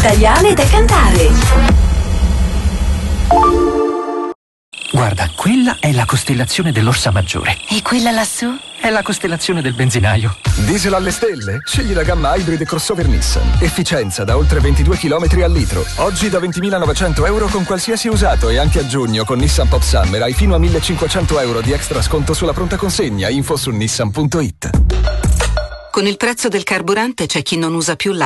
italiane da cantare. Guarda, quella è la costellazione dell'Orsa Maggiore. E quella lassù? È la costellazione del benzinaio. Diesel alle stelle? Scegli la gamma Hybrid crossover Nissan. Efficienza da oltre 22 km al litro. Oggi da 20.900 euro con qualsiasi usato e anche a giugno con Nissan Pop Summer hai fino a 1.500 euro di extra sconto sulla pronta consegna. Info su nissan.it. Con il prezzo del carburante c'è chi non usa più